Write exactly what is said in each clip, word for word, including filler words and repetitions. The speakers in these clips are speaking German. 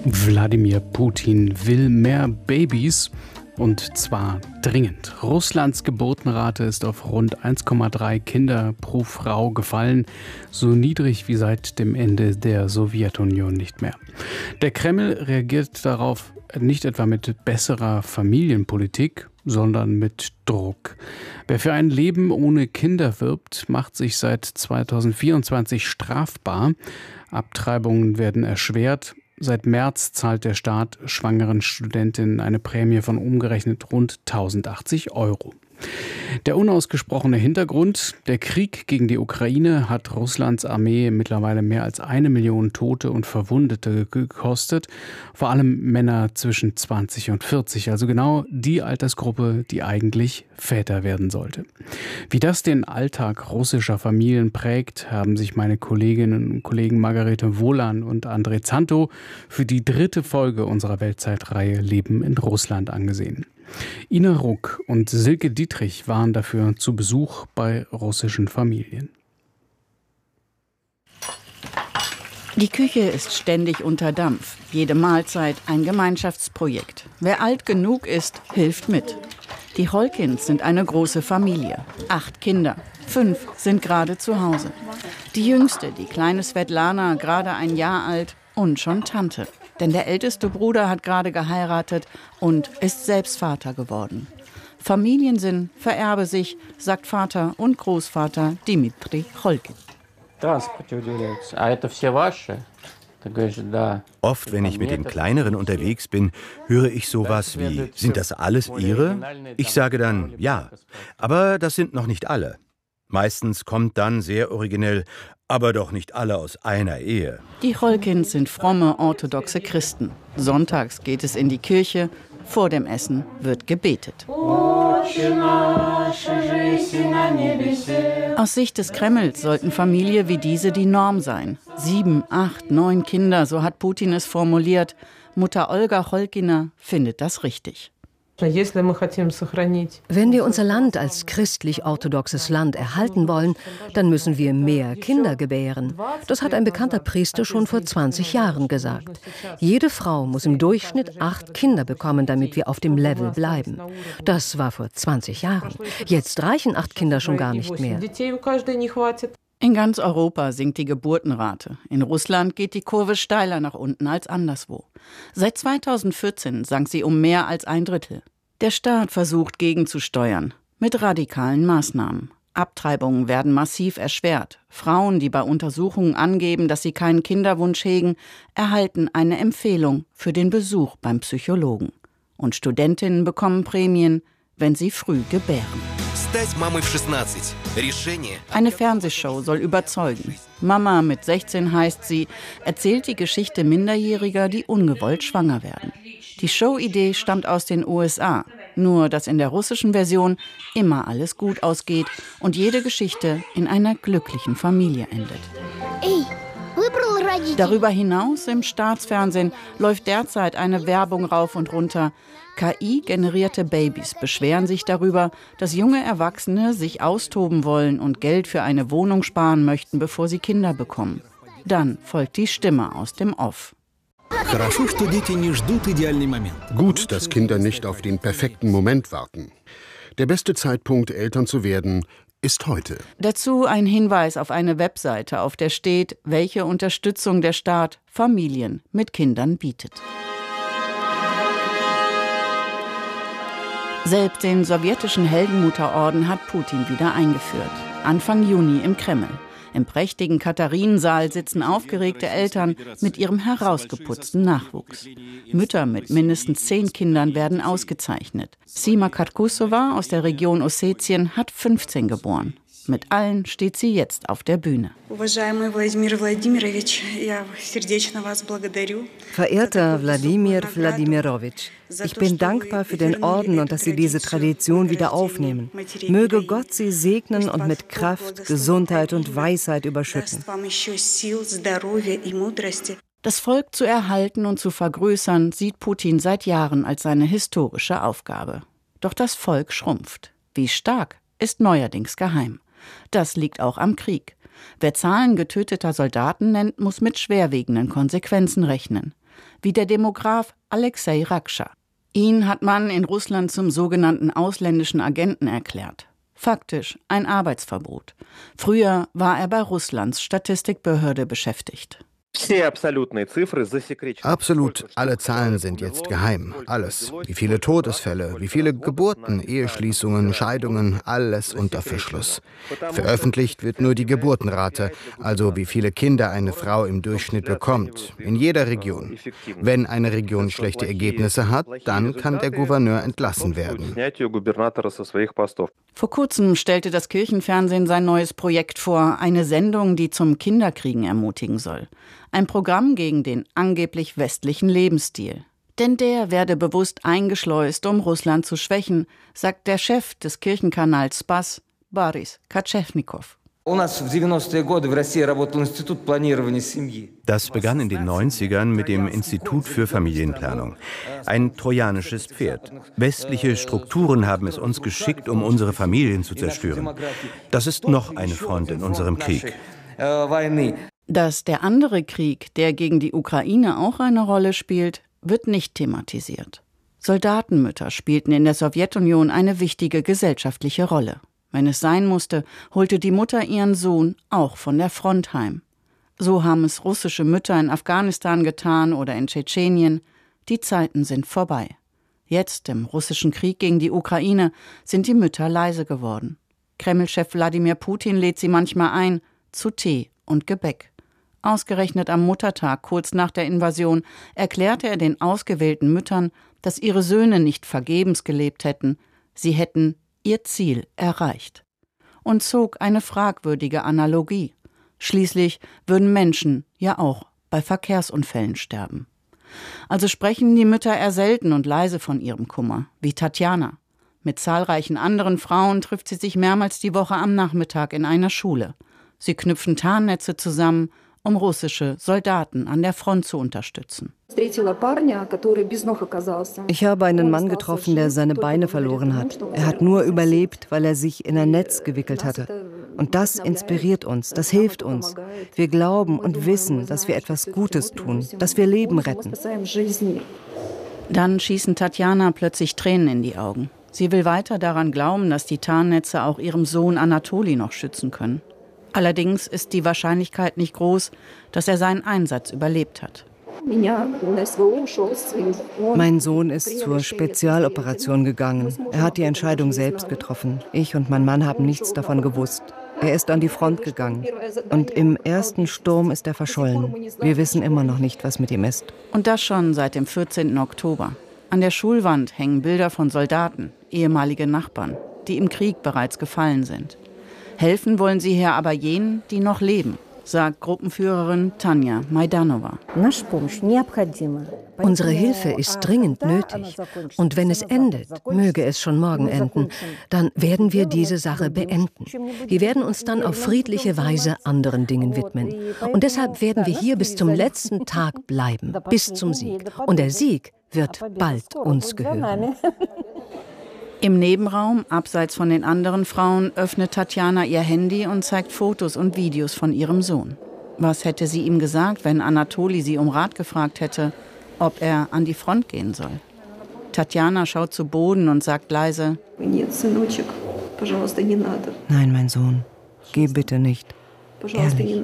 Wladimir Putin will mehr Babys, und zwar dringend. Russlands Geburtenrate ist auf rund eins Komma drei Kinder pro Frau gefallen, so niedrig wie seit dem Ende der Sowjetunion nicht mehr. Der Kreml reagiert darauf nicht etwa mit besserer Familienpolitik, sondern mit Druck. Wer für ein Leben ohne Kinder wirbt, macht sich seit zweitausendvierundzwanzig strafbar. Abtreibungen werden erschwert. Seit März zahlt der Staat schwangeren Studentinnen eine Prämie von umgerechnet rund tausendachtzig Euro. Der unausgesprochene Hintergrund: Der Krieg gegen die Ukraine hat Russlands Armee mittlerweile mehr als eine Million Tote und Verwundete gekostet. Vor allem Männer zwischen zwanzig und vierzig, also genau die Altersgruppe, die eigentlich Väter werden sollte. Wie das den Alltag russischer Familien prägt, haben sich meine Kolleginnen und Kollegen Margarete Wohlan und André Zanto für die dritte Folge unserer Weltzeitreihe Leben in Russland angesehen. Ina Ruck und Silke Dietrich waren dafür zu Besuch bei russischen Familien. Die Küche ist ständig unter Dampf. Jede Mahlzeit ein Gemeinschaftsprojekt. Wer alt genug ist, hilft mit. Die Holkins sind eine große Familie. Acht Kinder. Fünf sind gerade zu Hause. Die jüngste, die kleine Svetlana, gerade ein Jahr alt und schon Tante. Denn der älteste Bruder hat gerade geheiratet und ist selbst Vater geworden. Familiensinn vererbe sich, sagt Vater und Großvater Dimitri Holkin. Oft, wenn ich mit den Kleineren unterwegs bin, höre ich sowas wie: Sind das alles Ihre? Ich sage dann: Ja, aber das sind noch nicht alle. Meistens kommt dann sehr originell: aber doch nicht alle aus einer Ehe. Die Holkins sind fromme, orthodoxe Christen. Sonntags geht es in die Kirche, vor dem Essen wird gebetet. Aus Sicht des Kremls sollten Familien wie diese die Norm sein. Sieben, acht, neun Kinder, so hat Putin es formuliert. Mutter Olga Holkina findet das richtig. Wenn wir unser Land als christlich-orthodoxes Land erhalten wollen, dann müssen wir mehr Kinder gebären. Das hat ein bekannter Priester schon vor zwanzig Jahren gesagt. Jede Frau muss im Durchschnitt acht Kinder bekommen, damit wir auf dem Level bleiben. Das war vor zwanzig Jahren. Jetzt reichen acht Kinder schon gar nicht mehr. In ganz Europa sinkt die Geburtenrate. In Russland geht die Kurve steiler nach unten als anderswo. Seit zweitausendvierzehn sank sie um mehr als ein Drittel. Der Staat versucht gegenzusteuern mit radikalen Maßnahmen. Abtreibungen werden massiv erschwert. Frauen, die bei Untersuchungen angeben, dass sie keinen Kinderwunsch hegen, erhalten eine Empfehlung für den Besuch beim Psychologen. Und Studentinnen bekommen Prämien, wenn sie früh gebären. Eine Fernsehshow soll überzeugen. Mama mit sechzehn heißt sie, erzählt die Geschichte Minderjähriger, die ungewollt schwanger werden. Die Showidee stammt aus den U S A. Nur, dass in der russischen Version immer alles gut ausgeht und jede Geschichte in einer glücklichen Familie endet. Darüber hinaus im Staatsfernsehen läuft derzeit eine Werbung rauf und runter. K I-generierte Babys beschweren sich darüber, dass junge Erwachsene sich austoben wollen und Geld für eine Wohnung sparen möchten, bevor sie Kinder bekommen. Dann folgt die Stimme aus dem Off. Gut, dass Kinder nicht auf den perfekten Moment warten. Der beste Zeitpunkt, Eltern zu werden, ist heute. Dazu ein Hinweis auf eine Webseite, auf der steht, welche Unterstützung der Staat Familien mit Kindern bietet. Selbst den sowjetischen Heldenmutterorden hat Putin wieder eingeführt. Anfang Juni im Kreml. Im prächtigen Katharinensaal sitzen aufgeregte Eltern mit ihrem herausgeputzten Nachwuchs. Mütter mit mindestens zehn Kindern werden ausgezeichnet. Sima Karkusova aus der Region Ossetien hat fünfzehn geboren. Mit allen steht sie jetzt auf der Bühne. Verehrter Wladimir Wladimirowitsch, ich bin dankbar für den Orden und dass Sie diese Tradition wieder aufnehmen. Möge Gott Sie segnen und mit Kraft, Gesundheit und Weisheit überschütten. Das Volk zu erhalten und zu vergrößern, sieht Putin seit Jahren als seine historische Aufgabe. Doch das Volk schrumpft. Wie stark, ist neuerdings geheim. Das liegt auch am Krieg. Wer Zahlen getöteter Soldaten nennt, muss mit schwerwiegenden Konsequenzen rechnen. wie der Demograf Alexei Rakscha. Ihn hat man in Russland zum sogenannten ausländischen Agenten erklärt. Faktisch ein Arbeitsverbot. Früher war er bei Russlands Statistikbehörde beschäftigt. Absolut alle Zahlen sind jetzt geheim. Alles. Wie viele Todesfälle, wie viele Geburten, Eheschließungen, Scheidungen, alles unter Verschluss. Veröffentlicht wird nur die Geburtenrate, also wie viele Kinder eine Frau im Durchschnitt bekommt, in jeder Region. Wenn eine Region schlechte Ergebnisse hat, dann kann der Gouverneur entlassen werden. Vor kurzem stellte das Kirchenfernsehen sein neues Projekt vor, eine Sendung, die zum Kinderkriegen ermutigen soll. Ein Programm gegen den angeblich westlichen Lebensstil. Denn der werde bewusst eingeschleust, um Russland zu schwächen, sagt der Chef des Kirchenkanals Spас, Boris Katschewnikow. Das begann in den neunzigern mit dem Institut für Familienplanung. Ein trojanisches Pferd. Westliche Strukturen haben es uns geschickt, um unsere Familien zu zerstören. Das ist noch eine Front in unserem Krieg. Dass der andere Krieg, der gegen die Ukraine auch eine Rolle spielt, wird nicht thematisiert. Soldatenmütter spielten in der Sowjetunion eine wichtige gesellschaftliche Rolle. Wenn es sein musste, holte die Mutter ihren Sohn auch von der Front heim. So haben es russische Mütter in Afghanistan getan oder in Tschetschenien. Die Zeiten sind vorbei. Jetzt, im russischen Krieg gegen die Ukraine, sind die Mütter leise geworden. Kreml-Chef Wladimir Putin lädt sie manchmal ein, zu Tee und Gebäck. Ausgerechnet am Muttertag, kurz nach der Invasion, erklärte er den ausgewählten Müttern, dass ihre Söhne nicht vergebens gelebt hätten. Sie hätten ihr Ziel erreicht. Und zog eine fragwürdige Analogie. Schließlich würden Menschen ja auch bei Verkehrsunfällen sterben. Also sprechen die Mütter eher selten und leise von ihrem Kummer, wie Tatjana. Mit zahlreichen anderen Frauen trifft sie sich mehrmals die Woche am Nachmittag in einer Schule. Sie knüpfen Tarnnetze zusammen, um russische Soldaten an der Front zu unterstützen. Ich habe einen Mann getroffen, der seine Beine verloren hat. Er hat nur überlebt, weil er sich in ein Netz gewickelt hatte. Und das inspiriert uns, das hilft uns. Wir glauben und wissen, dass wir etwas Gutes tun, dass wir Leben retten. Dann schießen Tatjana plötzlich Tränen in die Augen. Sie will weiter daran glauben, dass die Tarnnetze auch ihrem Sohn Anatoli noch schützen können. Allerdings ist die Wahrscheinlichkeit nicht groß, dass er seinen Einsatz überlebt hat. Mein Sohn ist zur Spezialoperation gegangen. Er hat die Entscheidung selbst getroffen. Ich und mein Mann haben nichts davon gewusst. Er ist an die Front gegangen. Und im ersten Sturm ist er verschollen. Wir wissen immer noch nicht, was mit ihm ist. Und das schon seit dem vierzehnten Oktober. An der Schulwand hängen Bilder von Soldaten, ehemalige Nachbarn, die im Krieg bereits gefallen sind. Helfen wollen sie hier aber jenen, die noch leben, sagt Gruppenführerin Tanja Majdanova. Unsere Hilfe ist dringend nötig. Und wenn es endet, möge es schon morgen enden, dann werden wir diese Sache beenden. Wir werden uns dann auf friedliche Weise anderen Dingen widmen. Und deshalb werden wir hier bis zum letzten Tag bleiben, bis zum Sieg. Und der Sieg wird bald uns gehören. Im Nebenraum, abseits von den anderen Frauen, öffnet Tatjana ihr Handy und zeigt Fotos und Videos von ihrem Sohn. Was hätte sie ihm gesagt, wenn Anatoli sie um Rat gefragt hätte, ob er an die Front gehen soll? Tatjana schaut zu Boden und sagt leise: Nein, mein Sohn, geh bitte nicht. Ehrlich.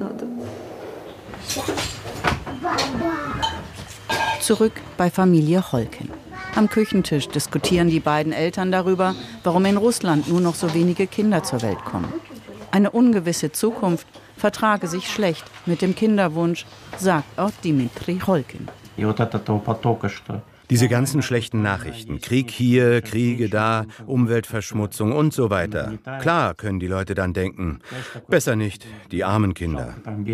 Zurück bei Familie Holkin. Am Küchentisch diskutieren die beiden Eltern darüber, warum in Russland nur noch so wenige Kinder zur Welt kommen. Eine ungewisse Zukunft vertrage sich schlecht mit dem Kinderwunsch, sagt auch Dmitri Holkin. Diese ganzen schlechten Nachrichten, Krieg hier, Kriege da, Umweltverschmutzung und so weiter. Klar können die Leute dann denken, besser nicht, die armen Kinder.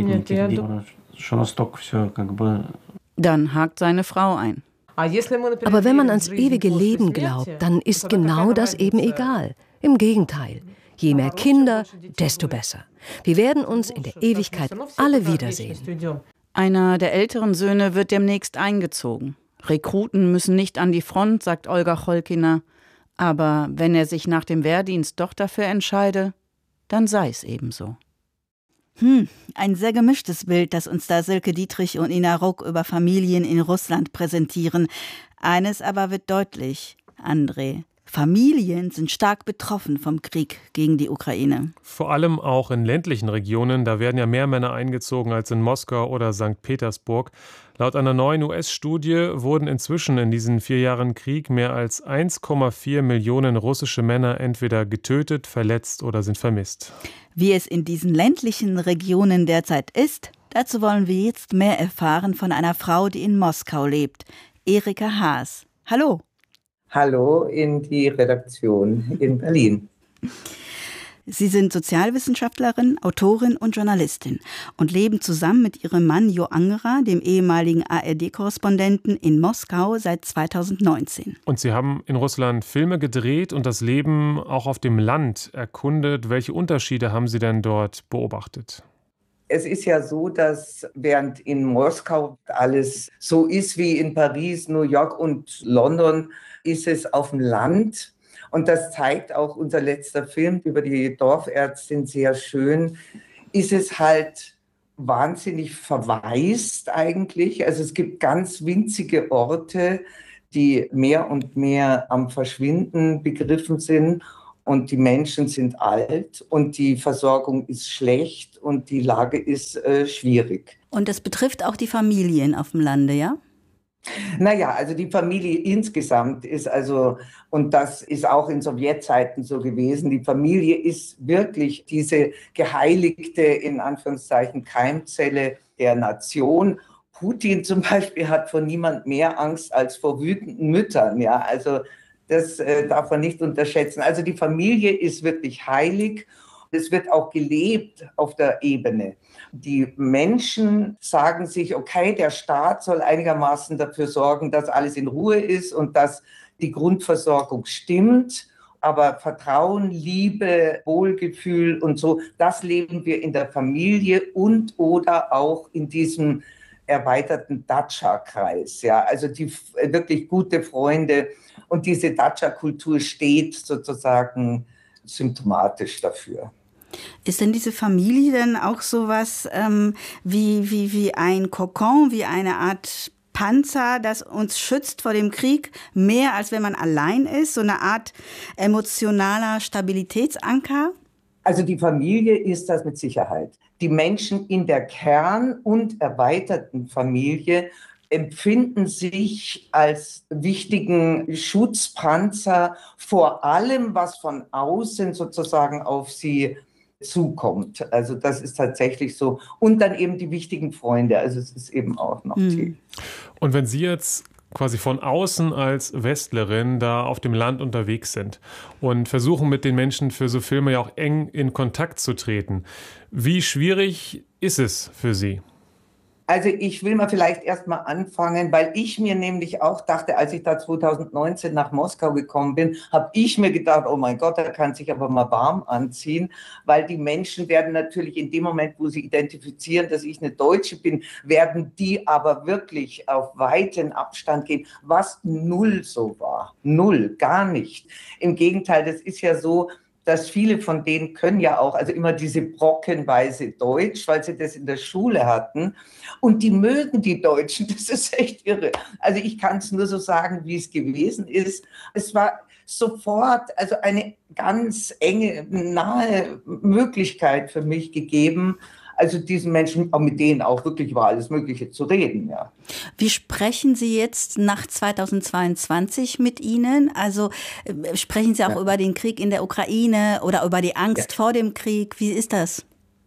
Dann hakt seine Frau ein. Aber wenn man ans ewige Leben glaubt, dann ist genau das eben egal. Im Gegenteil, je mehr Kinder, desto besser. Wir werden uns in der Ewigkeit alle wiedersehen. Einer der älteren Söhne wird demnächst eingezogen. Rekruten müssen nicht an die Front, sagt Olga Cholkina. Aber wenn er sich nach dem Wehrdienst doch dafür entscheide, dann sei es ebenso. Hm, ein sehr gemischtes Bild, das uns da Silke Dietrich und Ina Ruck über Familien in Russland präsentieren. Eines aber wird deutlich, André. Familien sind stark betroffen vom Krieg gegen die Ukraine. Vor allem auch in ländlichen Regionen. Da werden ja mehr Männer eingezogen als in Moskau oder Sankt Petersburg. Laut einer neuen U S-Studie wurden inzwischen in diesen vier Jahren Krieg mehr als eins Komma vier Millionen russische Männer entweder getötet, verletzt oder sind vermisst. Wie es in diesen ländlichen Regionen derzeit ist, dazu wollen wir jetzt mehr erfahren von einer Frau, die in Moskau lebt, Erika Haas. Hallo. Hallo in die Redaktion in Berlin. Sie sind Sozialwissenschaftlerin, Autorin und Journalistin und leben zusammen mit ihrem Mann Jo Angerer, dem ehemaligen A R D-Korrespondenten, in Moskau seit zweitausendneunzehn. Und Sie haben in Russland Filme gedreht und das Leben auch auf dem Land erkundet. Welche Unterschiede haben Sie denn dort beobachtet? Es ist ja so, dass während in Moskau alles so ist wie in Paris, New York und London, ist es auf dem Land. Und das zeigt auch unser letzter Film über die Dorfärztin sehr schön, ist es halt wahnsinnig verwaist eigentlich. Also es gibt ganz winzige Orte, die mehr und mehr am Verschwinden begriffen sind. Und die Menschen sind alt und die Versorgung ist schlecht und die Lage ist äh, schwierig. Und das betrifft auch die Familien auf dem Lande, ja? Naja, also die Familie insgesamt ist also, und das ist auch in Sowjetzeiten so gewesen, die Familie ist wirklich diese geheiligte, in Anführungszeichen, Keimzelle der Nation. Putin zum Beispiel hat vor niemand mehr Angst als vor wütenden Müttern, ja, also das äh, darf man nicht unterschätzen. Also die Familie ist wirklich heilig. Es wird auch gelebt auf der Ebene. Die Menschen sagen sich, okay, der Staat soll einigermaßen dafür sorgen, dass alles in Ruhe ist und dass die Grundversorgung stimmt. Aber Vertrauen, Liebe, Wohlgefühl und so, das leben wir in der Familie und oder auch in diesem erweiterten Datscha-Kreis. Ja, also die wirklich gute Freunde. Und diese Datscha-Kultur steht sozusagen symptomatisch dafür. Ist denn diese Familie denn auch sowas ähm, wie, wie, wie ein Kokon, wie eine Art Panzer, das uns schützt vor dem Krieg, mehr als wenn man allein ist, so eine Art emotionaler Stabilitätsanker? Also die Familie ist das mit Sicherheit. Die Menschen in der Kern- und erweiterten Familie empfinden sich als wichtigen Schutzpanzer vor allem, was von außen sozusagen auf sie zukommt. Also das ist tatsächlich so. Und dann eben die wichtigen Freunde. Also es ist eben auch noch mhm. die. Und wenn Sie jetzt quasi von außen als Westlerin da auf dem Land unterwegs sind und versuchen mit den Menschen für so Filme ja auch eng in Kontakt zu treten, wie schwierig ist es für Sie? Also ich will mal vielleicht erst mal anfangen, weil ich mir nämlich auch dachte, als ich da zweitausendneunzehn nach Moskau gekommen bin, habe ich mir gedacht, oh mein Gott, da kann sich aber mal warm anziehen, weil die Menschen werden natürlich in dem Moment, wo sie identifizieren, dass ich eine Deutsche bin, werden die aber wirklich auf weiten Abstand gehen, was null so war. Null, gar nicht. Im Gegenteil, das ist ja so, dass viele von denen können ja auch, also immer diese brockenweise Deutsch, weil sie das in der Schule hatten. Und die mögen die Deutschen, das ist echt irre. Also ich kann es nur so sagen, wie es gewesen ist. Es war sofort also eine ganz enge, nahe Möglichkeit für mich gegeben, also diesen Menschen, auch mit denen auch wirklich über alles Mögliche zu reden, ja. Wie sprechen Sie jetzt nach zweitausendzweiundzwanzig mit Ihnen? Also äh, sprechen Sie auch ja. über den Krieg in der Ukraine oder über die Angst ja. vor dem Krieg? Wie ist das?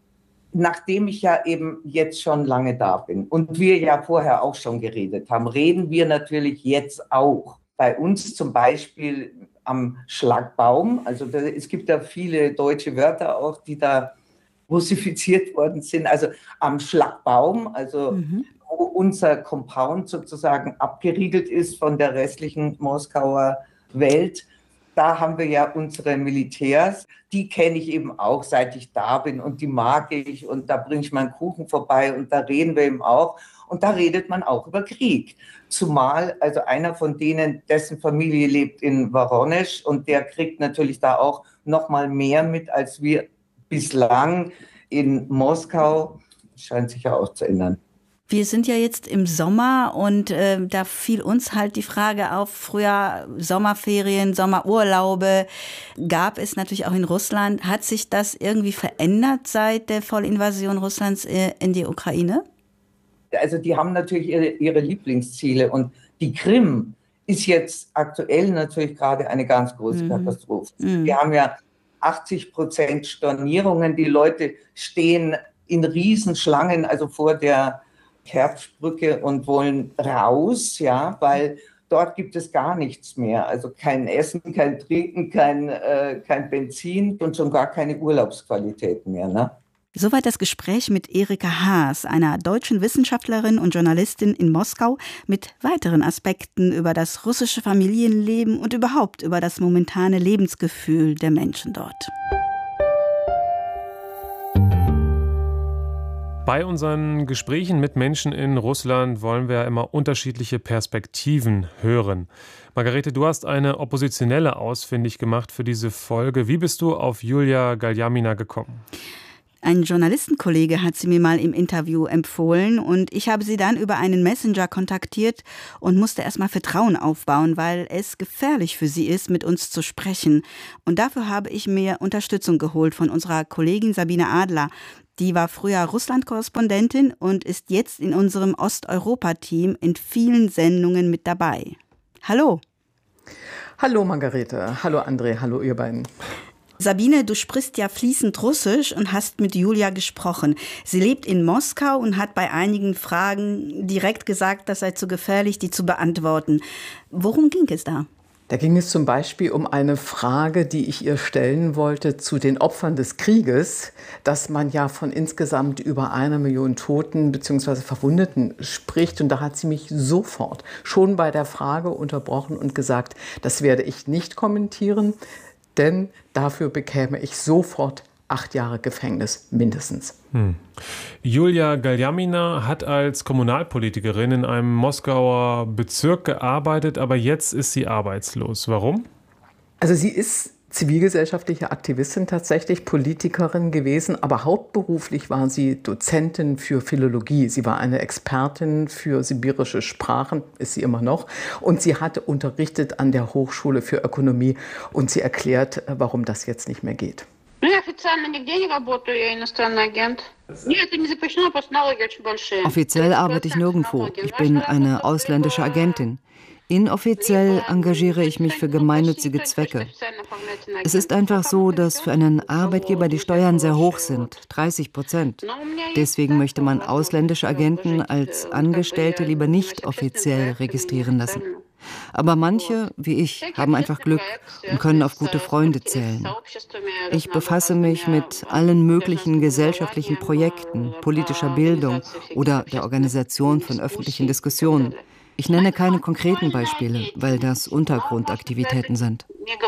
Nachdem ich ja eben jetzt schon lange da bin und wir ja vorher auch schon geredet haben, reden wir natürlich jetzt auch. Bei uns zum Beispiel am Schlagbaum, also da, es gibt da viele deutsche Wörter auch, die da russifiziert worden sind, also am Schlagbaum, also mhm. wo unser Compound sozusagen abgeriegelt ist von der restlichen Moskauer Welt. Da haben wir ja unsere Militärs, die kenne ich eben auch, seit ich da bin und die mag ich und da bringe ich meinen Kuchen vorbei und da reden wir eben auch und da redet man auch über Krieg. Zumal also einer von denen, dessen Familie lebt in Voronezh und der kriegt natürlich da auch noch mal mehr mit als wir bislang in Moskau scheint sich ja auch zu ändern. Wir sind ja jetzt im Sommer und äh, da fiel uns halt die Frage auf, früher Sommerferien, Sommerurlaube gab es natürlich auch in Russland. Hat sich das irgendwie verändert seit der Vollinvasion Russlands äh, in die Ukraine? Also die haben natürlich ihre, ihre Lieblingsziele und die Krim ist jetzt aktuell natürlich gerade eine ganz große mhm. Katastrophe. Mhm. Wir haben ja achtzig Prozent Stornierungen, die Leute stehen in Riesenschlangen, also vor der Kertschbrücke und wollen raus, ja, weil dort gibt es gar nichts mehr. Also kein Essen, kein Trinken, kein, äh, kein Benzin und schon gar keine Urlaubsqualität mehr. Ne? Soweit das Gespräch mit Erika Haas, einer deutschen Wissenschaftlerin und Journalistin in Moskau, mit weiteren Aspekten über das russische Familienleben und überhaupt über das momentane Lebensgefühl der Menschen dort. Bei unseren Gesprächen mit Menschen in Russland wollen wir immer unterschiedliche Perspektiven hören. Margarete, du hast eine Oppositionelle ausfindig gemacht für diese Folge. Wie bist du auf Julia Galjamina gekommen? Ein Journalistenkollege hat sie mir mal im Interview empfohlen und ich habe sie dann über einen Messenger kontaktiert und musste erstmal Vertrauen aufbauen, weil es gefährlich für sie ist, mit uns zu sprechen. Und dafür habe ich mir Unterstützung geholt von unserer Kollegin Sabine Adler. Die war früher Russland-Korrespondentin und ist jetzt in unserem Osteuropa-Team in vielen Sendungen mit dabei. Hallo. Hallo Margarete, hallo André, hallo ihr beiden. Sabine, du sprichst ja fließend Russisch und hast mit Julia gesprochen. Sie lebt in Moskau und hat bei einigen Fragen direkt gesagt, das sei zu gefährlich, die zu beantworten. Worum ging es da? Da ging es zum Beispiel um eine Frage, die ich ihr stellen wollte zu den Opfern des Krieges, dass man ja von insgesamt über einer Million Toten bzw. Verwundeten spricht. Und da hat sie mich sofort schon bei der Frage unterbrochen und gesagt, das werde ich nicht kommentieren, denn dafür bekäme ich sofort acht Jahre Gefängnis mindestens. Hm. Julia Galjamina hat als Kommunalpolitikerin in einem Moskauer Bezirk gearbeitet, aber jetzt ist sie arbeitslos. Warum? Also sie ist zivilgesellschaftliche Aktivistin, tatsächlich Politikerin gewesen, aber hauptberuflich war sie Dozentin für Philologie. Sie war eine Expertin für sibirische Sprachen, ist sie immer noch, und sie hatte unterrichtet an der Hochschule für Ökonomie und sie erklärt, warum das jetzt nicht mehr geht. Offiziell arbeite ich nirgendwo. Ich bin eine ausländische Agentin. Inoffiziell engagiere ich mich für gemeinnützige Zwecke. Es ist einfach so, dass für einen Arbeitgeber die Steuern sehr hoch sind, dreißig Prozent. Deswegen möchte man ausländische Agenten als Angestellte lieber nicht offiziell registrieren lassen. Aber manche, wie ich, haben einfach Glück und können auf gute Freunde zählen. Ich befasse mich mit allen möglichen gesellschaftlichen Projekten, politischer Bildung oder der Organisation von öffentlichen Diskussionen. Ich nenne keine konkreten Beispiele, weil das Untergrundaktivitäten sind.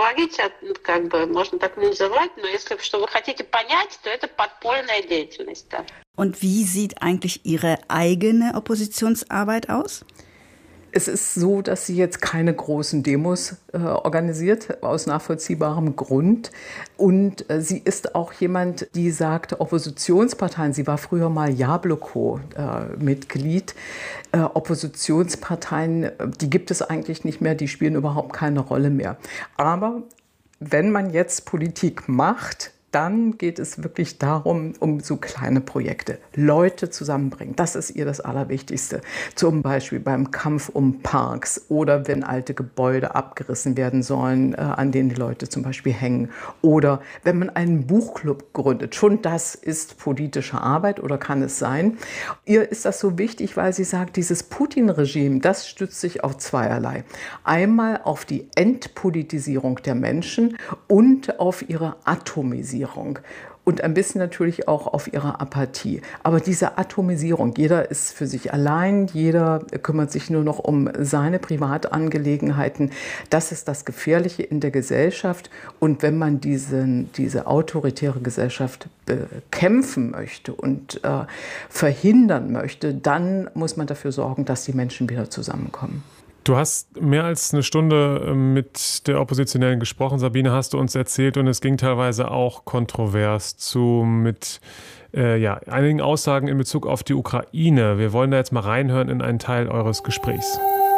Und wie sieht eigentlich Ihre eigene Oppositionsarbeit aus? Es ist so, dass sie jetzt keine großen Demos äh, organisiert, aus nachvollziehbarem Grund. Und äh, sie ist auch jemand, die sagt, Oppositionsparteien, sie war früher mal Jabloko-Mitglied, äh, äh, Oppositionsparteien, die gibt es eigentlich nicht mehr, die spielen überhaupt keine Rolle mehr. Aber wenn man jetzt Politik macht, dann geht es wirklich darum, um so kleine Projekte, Leute zusammenbringen. Das ist ihr das Allerwichtigste. Zum Beispiel beim Kampf um Parks oder wenn alte Gebäude abgerissen werden sollen, äh, an denen die Leute zum Beispiel hängen. Oder wenn man einen Buchclub gründet. Schon das ist politische Arbeit oder kann es sein. Ihr ist das so wichtig, weil sie sagt, dieses Putin-Regime, das stützt sich auf zweierlei. Einmal auf die Entpolitisierung der Menschen und auf ihre Atomisierung. Und ein bisschen natürlich auch auf ihre Apathie. Aber diese Atomisierung, jeder ist für sich allein, jeder kümmert sich nur noch um seine Privatangelegenheiten, das ist das Gefährliche in der Gesellschaft. Und wenn man diesen, diese autoritäre Gesellschaft bekämpfen möchte und äh, verhindern möchte, dann muss man dafür sorgen, dass die Menschen wieder zusammenkommen. Du hast mehr als eine Stunde mit der Oppositionellen gesprochen, Sabine, hast du uns erzählt, und es ging teilweise auch kontrovers zu mit äh, ja, einigen Aussagen in Bezug auf die Ukraine. Wir wollen da jetzt mal reinhören in einen Teil eures Gesprächs.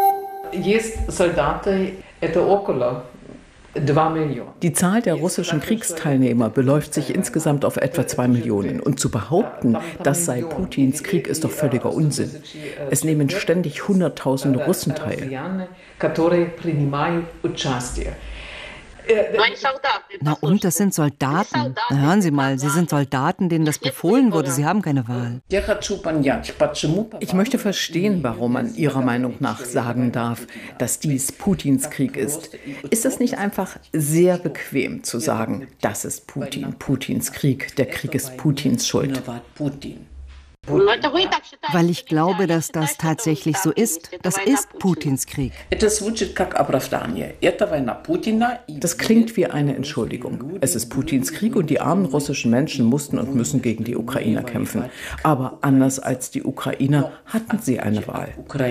Die Zahl der russischen Kriegsteilnehmer beläuft sich insgesamt auf etwa zwei Millionen. Und zu behaupten, das sei Putins Krieg, ist doch völliger Unsinn. Es nehmen ständig Hunderttausende Russen teil. Na und, das sind Soldaten. Na, hören Sie mal, Sie sind Soldaten, denen das befohlen wurde. Sie haben keine Wahl. Ich möchte verstehen, warum man Ihrer Meinung nach sagen darf, dass dies Putins Krieg ist. Ist es nicht einfach sehr bequem zu sagen, das ist Putin, Putins Krieg, der Krieg ist Putins Schuld? Weil ich glaube, dass das tatsächlich so ist. Das ist Putins Krieg. Das klingt wie eine Entschuldigung. Es ist Putins Krieg und die armen russischen Menschen mussten und müssen gegen die Ukrainer kämpfen. Aber anders als die Ukrainer hatten sie eine Wahl.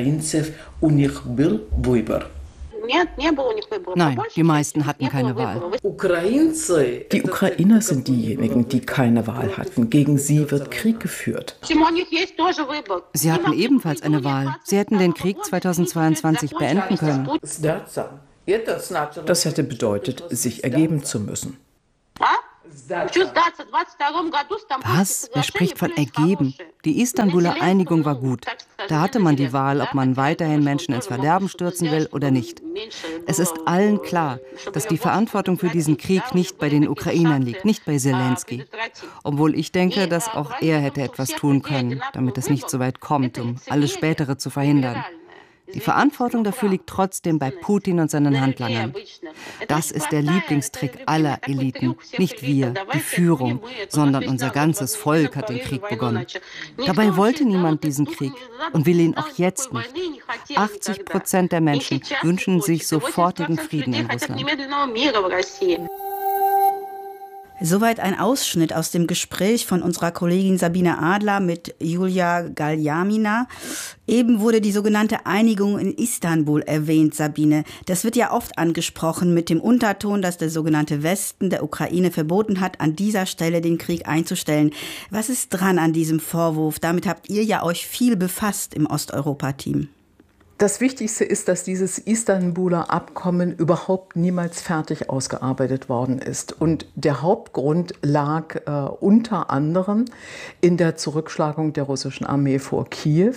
Nein, die meisten hatten keine Wahl. Die Ukrainer sind diejenigen, die keine Wahl hatten. Gegen sie wird Krieg geführt. Sie hatten ebenfalls eine Wahl. Sie hätten den Krieg zweitausendzweiundzwanzig beenden können. Das hätte bedeutet, sich ergeben zu müssen. Was? Wer spricht von ergeben? Die Istanbuler Einigung war gut. Da hatte man die Wahl, ob man weiterhin Menschen ins Verderben stürzen will oder nicht. Es ist allen klar, dass die Verantwortung für diesen Krieg nicht bei den Ukrainern liegt, nicht bei Zelensky. Obwohl ich denke, dass auch er hätte etwas tun können, damit es nicht so weit kommt, um alles Spätere zu verhindern. Die Verantwortung dafür liegt trotzdem bei Putin und seinen Handlangern. Das ist der Lieblingstrick aller Eliten. Nicht wir, die Führung, sondern unser ganzes Volk hat den Krieg begonnen. Dabei wollte niemand diesen Krieg und will ihn auch jetzt nicht. achtzig Prozent der Menschen wünschen sich sofortigen Frieden in Russland. Soweit ein Ausschnitt aus dem Gespräch von unserer Kollegin Sabine Adler mit Julia Galjamina. Eben wurde die sogenannte Einigung in Istanbul erwähnt, Sabine. Das wird ja oft angesprochen mit dem Unterton, dass der sogenannte Westen der Ukraine verboten hat, an dieser Stelle den Krieg einzustellen. Was ist dran an diesem Vorwurf? Damit habt ihr ja euch viel befasst im Osteuropa-Team. Das Wichtigste ist, dass dieses Istanbuler Abkommen überhaupt niemals fertig ausgearbeitet worden ist. Und der Hauptgrund lag äh, unter anderem in der Zurückschlagung der russischen Armee vor Kiew.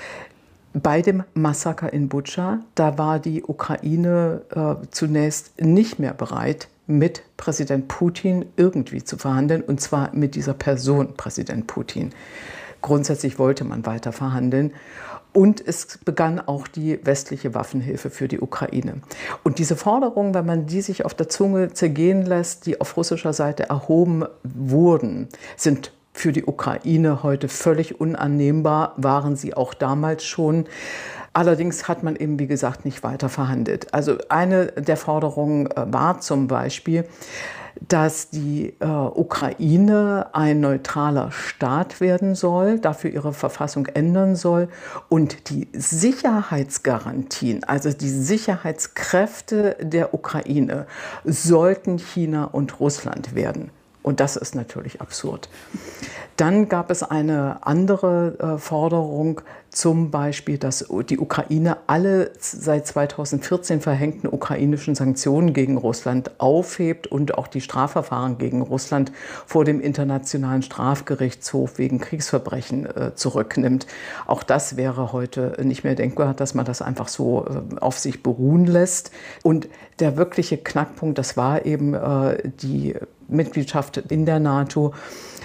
Bei dem Massaker in Butscha, da war die Ukraine äh, zunächst nicht mehr bereit, mit Präsident Putin irgendwie zu verhandeln, und zwar mit dieser Person, Präsident Putin. Grundsätzlich wollte man weiter verhandeln. Und es begann auch die westliche Waffenhilfe für die Ukraine. Und diese Forderungen, wenn man die sich auf der Zunge zergehen lässt, die auf russischer Seite erhoben wurden, sind für die Ukraine heute völlig unannehmbar, waren sie auch damals schon. Allerdings hat man eben, wie gesagt, nicht weiter verhandelt. Also eine der Forderungen war zum Beispiel, dass die äh, Ukraine ein neutraler Staat werden soll, dafür ihre Verfassung ändern soll und die Sicherheitsgarantien, also die Sicherheitskräfte der Ukraine, sollten China und Russland werden. Und das ist natürlich absurd. Dann gab es eine andere äh, Forderung, zum Beispiel, dass die Ukraine alle seit zweitausendvierzehn verhängten ukrainischen Sanktionen gegen Russland aufhebt und auch die Strafverfahren gegen Russland vor dem Internationalen Strafgerichtshof wegen Kriegsverbrechen äh, zurücknimmt. Auch das wäre heute nicht mehr denkbar, dass man das einfach so äh, auf sich beruhen lässt. Und der wirkliche Knackpunkt, das war eben äh, die Mitgliedschaft in der NATO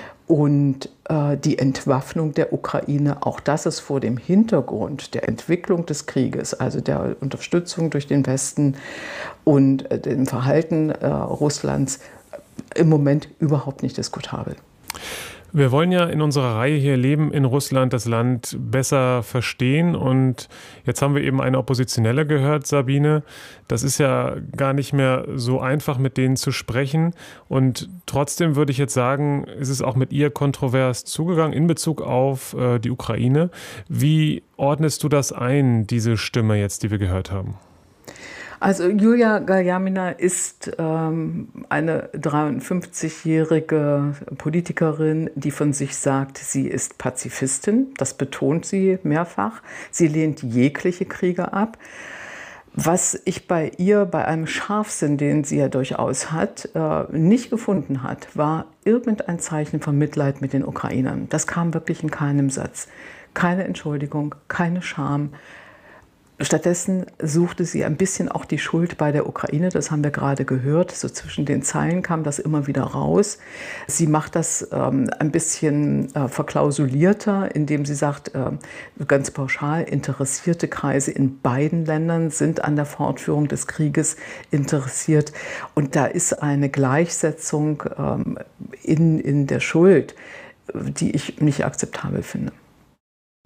und äh, die Entwaffnung der Ukraine. Auch das ist vor dem Hintergrund der Entwicklung des Krieges, also der Unterstützung durch den Westen und äh, dem Verhalten äh, Russlands, im Moment überhaupt nicht diskutabel. Wir wollen ja in unserer Reihe hier Leben in Russland, das Land besser verstehen. Und jetzt haben wir eben eine Oppositionelle gehört, Sabine. Das ist ja gar nicht mehr so einfach, mit denen zu sprechen. Und trotzdem würde ich jetzt sagen, ist es auch mit ihr kontrovers zugegangen in Bezug auf äh, die Ukraine. Wie ordnest du das ein, diese Stimme jetzt, die wir gehört haben? Also Julia Galyamina ist ähm, eine dreiundfünfzigjährige Politikerin, die von sich sagt, sie ist Pazifistin. Das betont sie mehrfach. Sie lehnt jegliche Kriege ab. Was ich bei ihr, bei einem Scharfsinn, den sie ja durchaus hat, äh, nicht gefunden hat, war irgendein Zeichen von Mitleid mit den Ukrainern. Das kam wirklich in keinem Satz. Keine Entschuldigung, keine Scham. Stattdessen suchte sie ein bisschen auch die Schuld bei der Ukraine, das haben wir gerade gehört, so zwischen den Zeilen kam das immer wieder raus. Sie macht das ähm, ein bisschen äh, verklausulierter, indem sie sagt, äh, ganz pauschal, interessierte Kreise in beiden Ländern sind an der Fortführung des Krieges interessiert. Und da ist eine Gleichsetzung ähm, in, in der Schuld, die ich nicht akzeptabel finde.